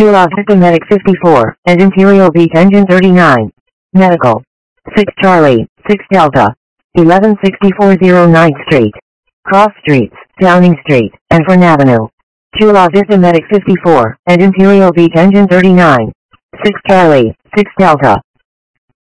Chula Vista Medic 54, and Imperial Beach Engine 39. Medical. 6 Charlie, 6 Delta. 1164 09th Street. Cross Streets, Downing Street, and Fern Avenue. Chula Vista Medic 54, and Imperial Beach Engine 39. 6 Charlie, 6 Delta.